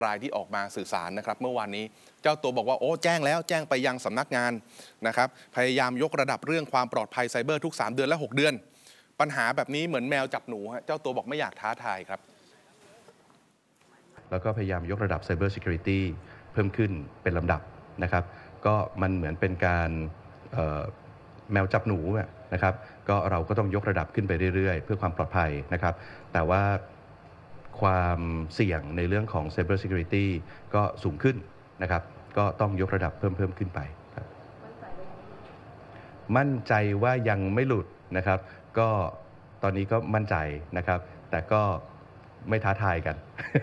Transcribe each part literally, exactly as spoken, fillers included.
รายที่ออกมาสื่อสารนะครับเมื่อวานนี้เจ้าตัวบอกว่าโอ้แจ้งแล้วแจ้งไปยังสำนักงานนะครับพยายามยกระดับเรื่องความปลอดภัยไซเบอร์ทุกสามเดือนและหกเดือนปัญหาแบบนี้เหมือนแมวจับหนูฮะเจ้าตัวบอกไม่อยากท้าทายครับแล้วก็พยายามยกระดับ Cyber Security เพิ่มขึ้นเป็นลำดับนะครับก็มันเหมือนเป็นการแมวจับหนูนะครับก็เราก็ต้องยกระดับขึ้นไปเรื่อยๆเพื่อความปลอดภัยนะครับแต่ว่าความเสี่ยงในเรื่องของ Cyber Security ก็สูงขึ้นนะครับก็ต้องยกระดับเพิ่มเพิ่มขึ้นไปครับมั่นใจว่ายังไม่หลุดนะครับก็ตอนนี้ก็มั่นใจนะครับแต่ก็ไม่ท้าทายกัน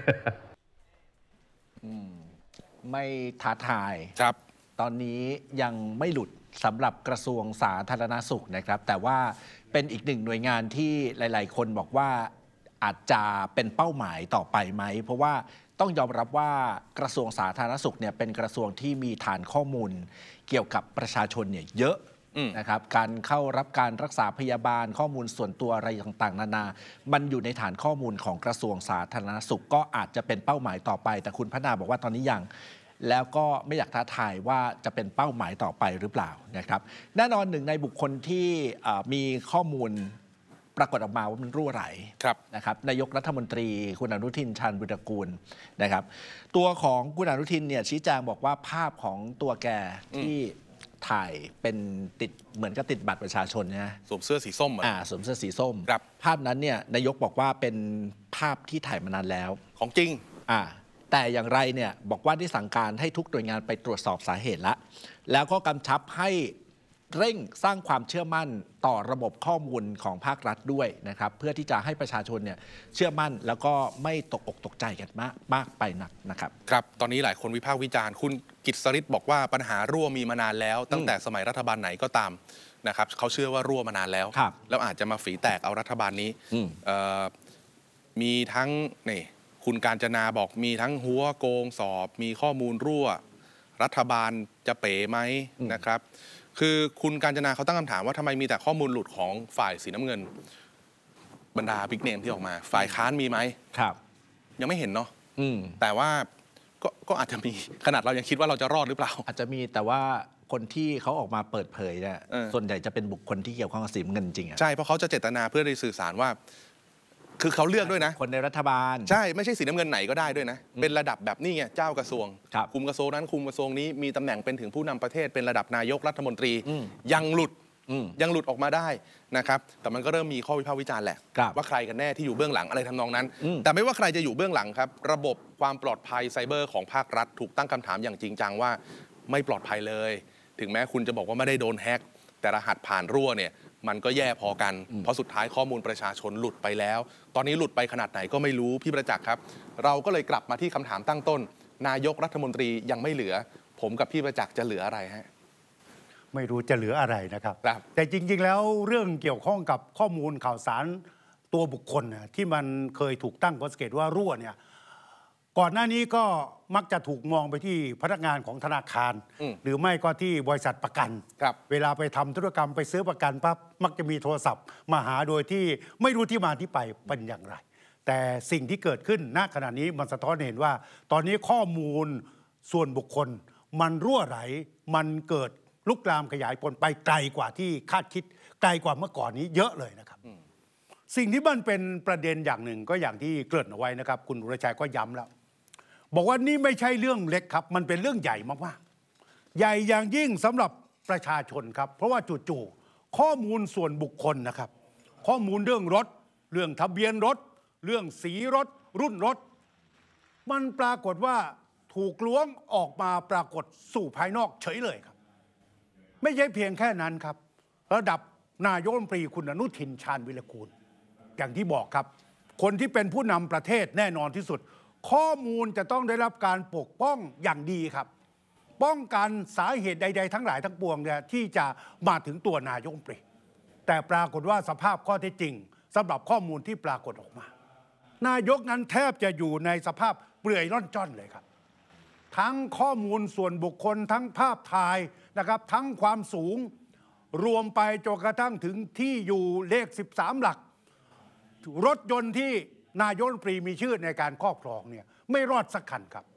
ไม่ท้าทายครับตอนนี้ยังไม่หลุดสำหรับกระทรวงสาธารณสุขนะครับแต่ว่าเป็นอีกหนึ่งหน่วยงานที่หลายๆคนบอกว่าอาจจะเป็นเป้าหมายต่อไปไหมเพราะว่าต้องยอมรับว่ากระทรวงสาธารณสุขเนี่ยเป็นกระทรวงที่มีฐานข้อมูลเกี่ยวกับประชาชนเนี่ยเยอะนะครับการเข้ารับการรักษาพยาบาลข้อมูลส่วนตัวอะไรต่างๆนานามันอยู่ในฐานข้อมูลของกระทรวงสาธารณสุขก็อาจจะเป็นเป้าหมายต่อไปแต่คุณพนาบอกว่าตอนนี้ยังแล้วก็ไม่อยากท้าทายว่าจะเป็นเป้าหมายต่อไปหรือเปล่านะครับแน่นอนหนึ่งในบุคคลที่มีข้อมูลปรากฏออกมาว่ามันรั่วไหลนะครับนายกรัฐมนตรีคุณอนุทินชาญวิรากูลนะครับตัวของคุณอนุทินเนี่ยชี้แจงบอกว่าภาพของตัวแกที่ถ่ายเป็นติดเหมือนกับติดบัตรประชาชนนะสวมเสื้อสีส้มอ่าสวมเสื้อสีส้มภาพนั้นเนี่ยนายกบอกว่าเป็นภาพที่ถ่ายมานานแล้วของจริงอ่าแต่อย่างไรเนี่ยบอกว่าได้สั่งการให้ทุกหน่วยงานไปตรวจสอบสาเหตุละแล้วก็กำชับให้เร่งสร้างความเชื่อมั่นต่อระบบข้อมูลของภาครัฐด้วยนะครับเพื่อที่จะให้ประชาชนเนี่ยเชื่อมั่นแล้วก็ไม่ตกอกตกใจกันมากมากไปนักนะครับครับตอนนี้หลายคนวิพากษ์วิจารณ์คุณกิตติฤทธิ์บอกว่าปัญหารั่วมีมานานแล้วตั้งแต่สมัยรัฐบาลไหนก็ตามนะครับเขาเชื่อว่ารั่วมานานแล้วแล้วอาจจะมาฝีแตกเอารัฐบาลนี้มีทั้งนี่คุณกาญจนาบอกมีทั้งหัวโกงสอบมีข้อมูลรั่วรัฐบาลจะเป๋ไหมนะครับคือคุณกาญจนาเขาตั้งคำถามว่าทำไมมีแต่ข้อมูลหลุดของฝ่ายสีน้ำเงินบรรดาบิ๊กเนมที่ออกมาฝ่ายค้านมีไหมครับยังไม่เห็นเนาะแต่ว่าก็ก็อาจจะมีขนาดเรายังคิดว่าเราจะรอดหรือเปล่าอาจจะมีแต่ว่าคนที่เขาออกมาเปิดเผยเนี่ยส่วนใหญ่จะเป็นบุคคลที่เกี่ยวข้องกับสีน้ำเงินจริงอ่ะใช่เพราะเขาจะเจตนาเพื่อได้สื่อสารว่าคือเขาเลือกด้วยนะคนในรัฐบาลใช่ไม่ใช่สีน้ำเงินไหนก็ได้ด้วยนะเป็นระดับแบบนี้ไงเจ้ากระทรวงคุมกระทรวงนั้นคุมกระทรวงนี้มีตำแหน่งเป็นถึงผู้นำประเทศเป็นระดับนายกรัฐมนตรียังหลุดยังหลุดออกมาได้นะครับแต่มันก็เริ่มมีข้อวิพากษ์วิจารณ์แหละว่าใครกันแน่ที่อยู่เบื้องหลังอะไรทำนองนั้นแต่ไม่ว่าใครจะอยู่เบื้องหลังครับระบบความปลอดภัยไซเบอร์ของภาครัฐถูกตั้งคำถามอย่างจริงจังว่าไม่ปลอดภัยเลยถึงแม้คุณจะบอกว่าไม่ได้โดนแฮ็กแต่รหัสผ่านรั่วเนี่ยมันก็แย่พอกันเพราะสุดท้ายข้อมูลประชาชนหลุดไปแล้วตอนนี้หลุดไปขนาดไหนก็ไม่รู้พี่ประจักษ์ครับเราก็เลยกลับมาที่คำถามตั้งต้นนายกรัฐมนตรียังไม่เหลือผมกับพี่ประจักษ์จะเหลืออะไรฮะไม่รู้จะเหลืออะไรนะครับแต่จริงๆแล้วเรื่องเกี่ยวข้องกับข้อมูลข่าวสารตัวบุคคลที่มันเคยถูกตั้งข้อสังเกตว่ารั่วเนี่ยก่อนหน้านี้ก็มักจะถูกมองไปที่พนักงานของธนาคารหรือไม่ก็ที่บริษัทประกันเวลาไปทำธุรกรรมไปซื้อประกันปั๊บมักจะมีโทรศัพท์มาหาโดยที่ไม่รู้ที่มาที่ไปเป็นอย่างไรแต่สิ่งที่เกิดขึ้นณขณะนี้มันสะท้อนเห็นว่าตอนนี้ข้อมูลส่วนบุคคลมันรั่วไหลมันเกิดลุกลามขยายผลไปไกลกว่าที่คาดคิดไกลกว่าเมื่อก่อนนี้เยอะเลยนะครับสิ่งที่มันเป็นประเด็นอย่างหนึ่งก็อย่างที่เกริ่นเอาไว้นะครับคุณอุรชัยก็ย้ำแล้วบอกว่านี่ไม่ใช่เรื่องเล็กครับมันเป็นเรื่องใหญ่มากๆใหญ่อย่างยิ่งสำหรับประชาชนครับเพราะว่าจู่ๆข้อมูลส่วนบุคคลนะครับข้อมูลเรื่องรถเรื่องทะเบียนรถเรื่องสีรถรุ่นรถมันปรากฏว่าถูกล้วงออกมาปรากฏสู่ภายนอกเฉยเลยครับไม่ใช่เพียงแค่นั้นครับระดับนายกรัฐมนตรีคุณอนุทินชาญวิรากูลอย่างที่บอกครับคนที่เป็นผู้นำประเทศแน่นอนที่สุดข้อมูลจะต้องได้รับการปกป้องอย่างดีครับป้องกันสาเหตุใดๆทั้งหลายทั้งปวงเนี่ยที่จะมาถึงตัวนายกรัฐมนตรีแต่ปรากฏว่าสภาพข้อเท็จจริงสำหรับข้อมูลที่ปรากฏออกมานายกนั้นแทบจะอยู่ในสภาพเปลือยร่อนจ้อนเลยครับทั้งข้อมูลส่วนบุคคลทั้งภาพถ่ายนะครับทั้งความสูงรวมไปจนกระทั่งถึงที่อยู่เลขสิบสามหลักรถยนต์ที่นายกรัฐมนตรีมีชื่อในการครอบครองเนี่ยไม่รอดสักคันครับ